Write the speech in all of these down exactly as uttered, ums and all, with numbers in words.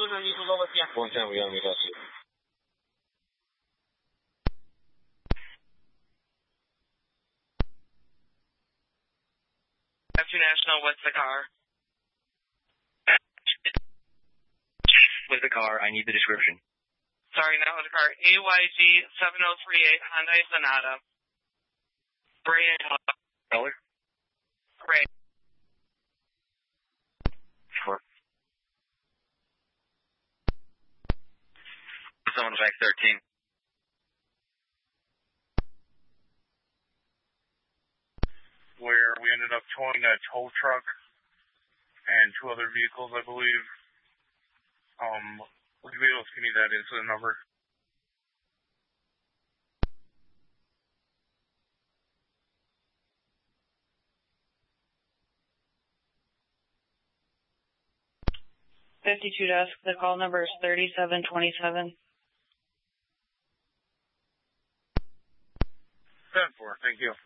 One ten, we got me, got you. F two National, what's the car? With the car, I need the description. Sorry, not with the car. A Y G seven oh three eight Hyundai Sonata. Gray and Color? gray. Sure. Someone back thirteen. Where we ended up towing a tow truck and two other vehicles, I believe. Um, would you be able to give me that incident number? fifty-two desk, the call number is thirty-seven twenty-seven. ten four, thank you.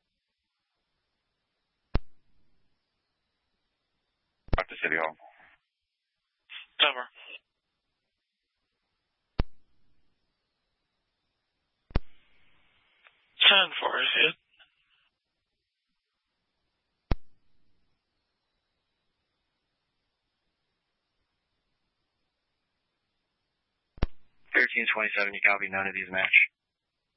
Back to City Hall. Over. ten four, is it? thirteen twenty-seven, you copy, none of these match.